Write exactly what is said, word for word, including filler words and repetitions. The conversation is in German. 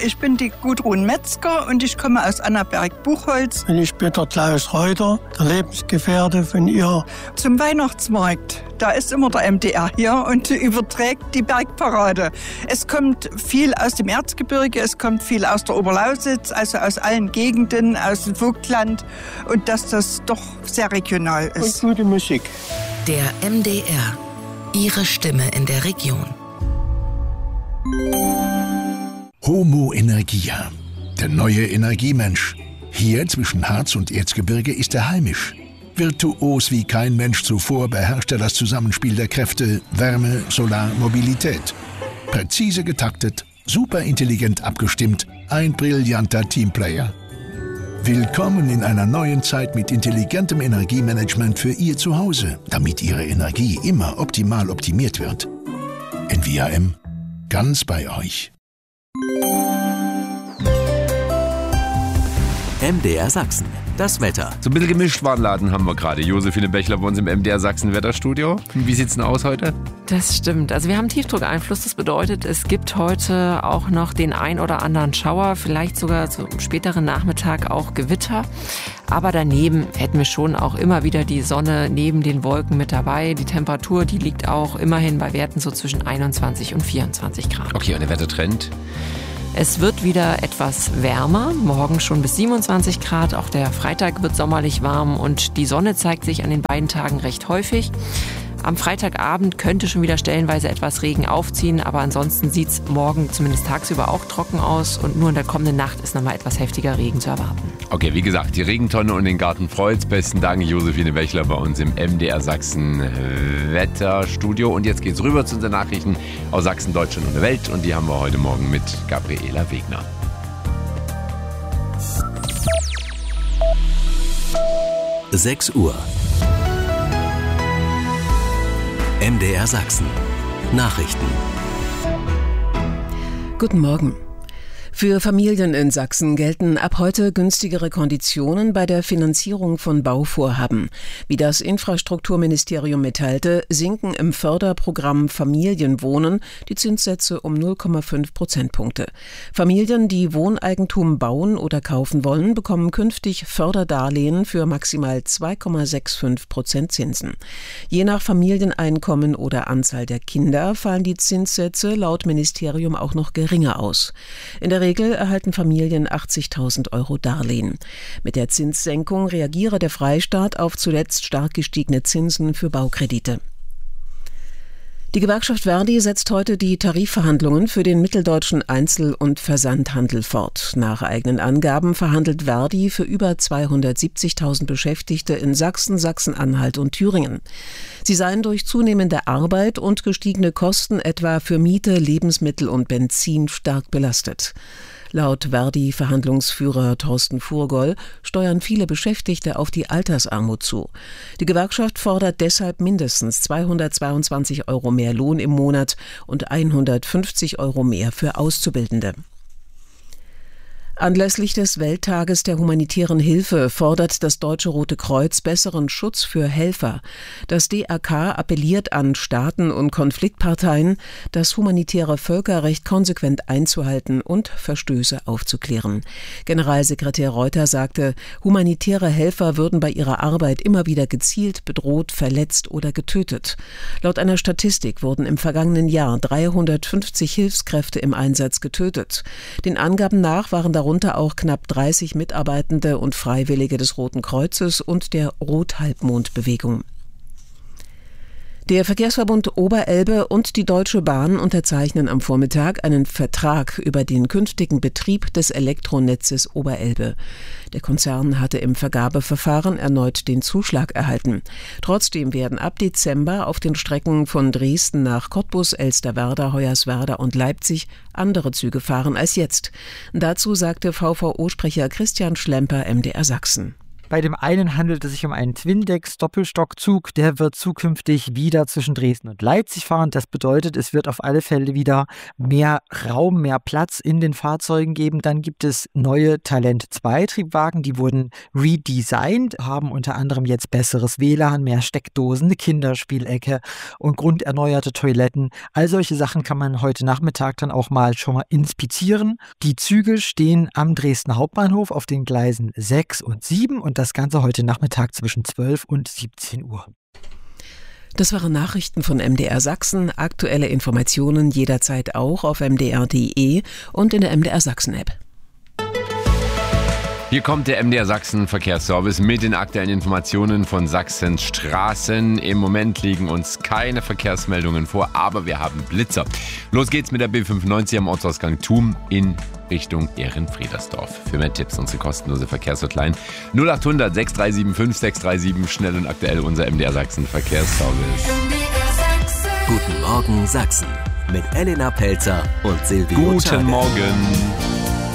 ich bin die Gudrun Metzger und ich komme aus Annaberg-Buchholz. Und ich bin der Klaus Reuter, der Lebensgefährte von ihr. Zum Weihnachtsmarkt, da ist immer der M D R hier und überträgt die Bergparade. Es kommt viel aus dem Erzgebirge, es kommt viel aus der Oberlausitz, also aus allen Gegenden, aus dem Vogtland und dass das doch sehr regional ist. Und gute Musik. Der M D R, Ihre Stimme in der Region. Homo Energia, der neue Energiemensch. Hier zwischen Harz und Erzgebirge ist er heimisch. Virtuos wie kein Mensch zuvor beherrscht er das Zusammenspiel der Kräfte Wärme, Solar, Mobilität. Präzise getaktet, superintelligent abgestimmt, ein brillanter Teamplayer. Willkommen in einer neuen Zeit mit intelligentem Energiemanagement für Ihr Zuhause, damit Ihre Energie immer optimal optimiert wird. N V A M, ganz bei euch. M D R Sachsen, das Wetter. So ein bisschen gemischt Warenladen haben wir gerade. Josephine Bechler bei uns im M D R Sachsen Wetterstudio. Wie sieht's denn aus heute? Das stimmt. Also wir haben Tiefdruckeinfluss. Das bedeutet, es gibt heute auch noch den ein oder anderen Schauer, vielleicht sogar zum späteren Nachmittag auch Gewitter. Aber daneben hätten wir schon auch immer wieder die Sonne neben den Wolken mit dabei. Die Temperatur, die liegt auch immerhin bei Werten so zwischen einundzwanzig und vierundzwanzig Grad. Okay, und der Wettertrend? Es wird wieder etwas wärmer, morgen schon bis siebenundzwanzig Grad. Auch der Freitag wird sommerlich warm und die Sonne zeigt sich an den beiden Tagen recht häufig. Am Freitagabend könnte schon wieder stellenweise etwas Regen aufziehen, aber ansonsten sieht es morgen zumindest tagsüber auch trocken aus und nur in der kommenden Nacht ist nochmal etwas heftiger Regen zu erwarten. Okay, wie gesagt, die Regentonne und den Garten freut's. Besten Dank, Josephine Bechler bei uns im M D R Sachsen Wetterstudio. Und jetzt geht's rüber zu unseren Nachrichten aus Sachsen, Deutschland und der Welt. Und die haben wir heute Morgen mit Gabriela Wegner. sechs Uhr. M D R Sachsen. Nachrichten. Guten Morgen. Für Familien in Sachsen gelten ab heute günstigere Konditionen bei der Finanzierung von Bauvorhaben. Wie das Infrastrukturministerium mitteilte, sinken im Förderprogramm Familienwohnen die Zinssätze um null Komma fünf Prozentpunkte. Familien, die Wohneigentum bauen oder kaufen wollen, bekommen künftig Förderdarlehen für maximal zwei Komma fünfundsechzig Prozent Zinsen. Je nach Familieneinkommen oder Anzahl der Kinder fallen die Zinssätze laut Ministerium auch noch geringer aus. In der Regel erhalten Familien achtzigtausend Euro Darlehen. Mit der Zinssenkung reagiere der Freistaat auf zuletzt stark gestiegene Zinsen für Baukredite. Die Gewerkschaft Verdi setzt heute die Tarifverhandlungen für den mitteldeutschen Einzel- und Versandhandel fort. Nach eigenen Angaben verhandelt Verdi für über zweihundertsiebzigtausend Beschäftigte in Sachsen, Sachsen-Anhalt und Thüringen. Sie seien durch zunehmende Arbeit und gestiegene Kosten etwa für Miete, Lebensmittel und Benzin stark belastet. Laut Verdi-Verhandlungsführer Thorsten Furgoll steuern viele Beschäftigte auf die Altersarmut zu. Die Gewerkschaft fordert deshalb mindestens zweihundertzweiundzwanzig Euro mehr Lohn im Monat und hundertfünfzig Euro mehr für Auszubildende. Anlässlich des Welttages der humanitären Hilfe fordert das Deutsche Rote Kreuz besseren Schutz für Helfer. Das D R K appelliert an Staaten und Konfliktparteien, das humanitäre Völkerrecht konsequent einzuhalten und Verstöße aufzuklären. Generalsekretär Reuter sagte, humanitäre Helfer würden bei ihrer Arbeit immer wieder gezielt, bedroht, verletzt oder getötet. Laut einer Statistik wurden im vergangenen Jahr dreihundertfünfzig Hilfskräfte im Einsatz getötet. Den Angaben nach waren darunter auch knapp dreißig Mitarbeitende und Freiwillige des Roten Kreuzes und der Rothalbmondbewegung. Der Verkehrsverbund Oberelbe und die Deutsche Bahn unterzeichnen am Vormittag einen Vertrag über den künftigen Betrieb des Elektronetzes Oberelbe. Der Konzern hatte im Vergabeverfahren erneut den Zuschlag erhalten. Trotzdem werden ab Dezember auf den Strecken von Dresden nach Cottbus, Elsterwerda, Hoyerswerda und Leipzig andere Züge fahren als jetzt. Dazu sagte V V O-Sprecher Christian Schlemper M D R Sachsen. Bei dem einen handelt es sich um einen Twindex-Doppelstockzug. Der wird zukünftig wieder zwischen Dresden und Leipzig fahren. Das bedeutet, es wird auf alle Fälle wieder mehr Raum, mehr Platz in den Fahrzeugen geben. Dann gibt es neue Talent zwei Triebwagen. Die wurden redesigned, haben unter anderem jetzt besseres W L A N, mehr Steckdosen, eine Kinderspielecke und grunderneuerte Toiletten. All solche Sachen kann man heute Nachmittag dann auch mal schon mal inspizieren. Die Züge stehen am Dresdner Hauptbahnhof auf den Gleisen sechs und sieben und das Ganze heute Nachmittag zwischen zwölf und siebzehn Uhr. Das waren Nachrichten von M D R Sachsen. Aktuelle Informationen jederzeit auch auf m d r punkt d e und in der M D R Sachsen App. Hier kommt der M D R Sachsen Verkehrsservice mit den aktuellen Informationen von Sachsens Straßen. Im Moment liegen uns keine Verkehrsmeldungen vor, aber wir haben Blitzer. Los geht's mit der B fünfundneunzig am Ortsausgang Thum in Richtung Ehrenfriedersdorf. Für mehr Tipps unsere kostenlose Verkehrshotline null achthundert sechs drei sieben fünf sechs drei sieben, schnell und aktuell unser M D R Sachsen Verkehrsservice. Guten Morgen Sachsen mit Elena Pelzer und Silvio Guten Schade. Morgen.